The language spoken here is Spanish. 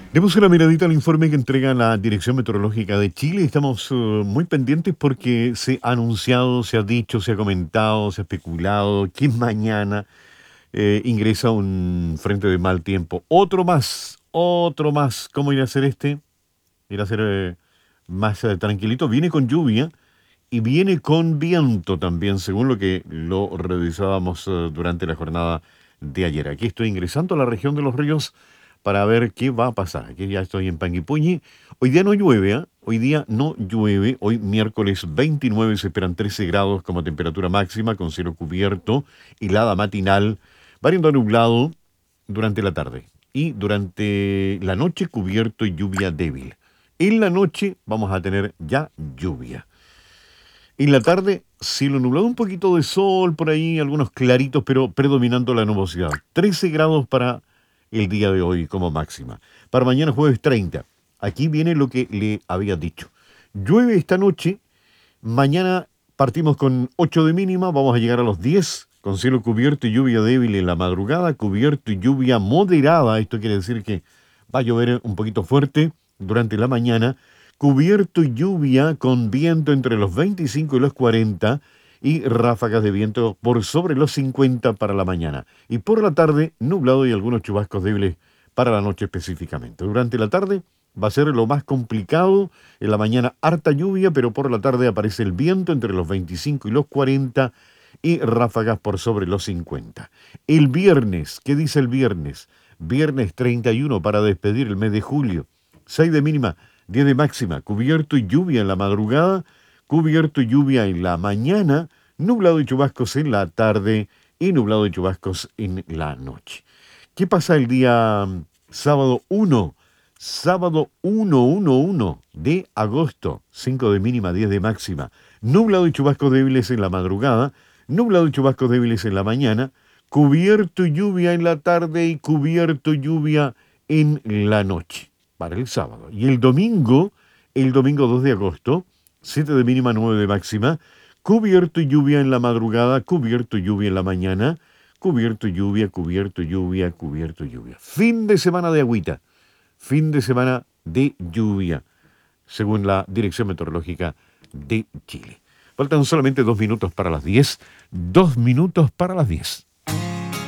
Demos una miradita al informe que entrega la Dirección Meteorológica de Chile. Estamos muy pendientes porque se ha anunciado, se ha dicho, se ha comentado, se ha especulado que mañana ingresa un frente de mal tiempo. Otro más, otro más. ¿Cómo irá a ser este? Irá a ser más tranquilito. Viene con lluvia y viene con viento también, según lo que lo revisábamos durante la jornada de ayer. Aquí estoy ingresando a la región de los ríos para ver qué va a pasar. Aquí ya estoy en Panguipulli. Hoy día no llueve, ¿eh? Hoy día no llueve. Hoy miércoles 29 se esperan 13 grados como temperatura máxima con cielo cubierto, helada matinal, variando a nublado durante la tarde. Y durante la noche cubierto y lluvia débil. En la noche vamos a tener ya lluvia. En la tarde, cielo nublado, un poquito de sol por ahí, algunos claritos, pero predominando la nubosidad. 13 grados para el día de hoy como máxima. Para mañana jueves 30. Aquí viene lo que le había dicho. Llueve esta noche, mañana partimos con 8 de mínima, vamos a llegar a los 10, con cielo cubierto y lluvia débil en la madrugada, cubierto y lluvia moderada. Esto quiere decir que va a llover un poquito fuerte durante la mañana, cubierto y lluvia con viento entre los 25 y los 40 y ráfagas de viento por sobre los 50 para la mañana. Y por la tarde, nublado y algunos chubascos débiles para la noche específicamente. Durante la tarde va a ser lo más complicado. En la mañana harta lluvia, pero por la tarde aparece el viento entre los 25 y los 40 y ráfagas por sobre los 50. El viernes, ¿qué dice el viernes? Viernes 31 para despedir el mes de julio. 6 de mínima, 10 de máxima, cubierto y lluvia en la madrugada, cubierto y lluvia en la mañana, nublado y chubascos en la tarde y nublado y chubascos en la noche. ¿Qué pasa el día sábado 1? Sábado 1 de agosto, 5 de mínima, 10 de máxima, nublado y chubascos débiles en la madrugada, nublado y chubascos débiles en la mañana, cubierto y lluvia en la tarde y cubierto y lluvia en la noche para el sábado. Y el domingo 2 de agosto, 7 de mínima, 9 de máxima, cubierto y lluvia en la madrugada, cubierto y lluvia en la mañana, cubierto y lluvia, cubierto y lluvia, cubierto y lluvia. Fin de semana de agüita, fin de semana de lluvia, según la Dirección Meteorológica de Chile. Faltan solamente 2 minutos para las 10, 2 minutos para las 10.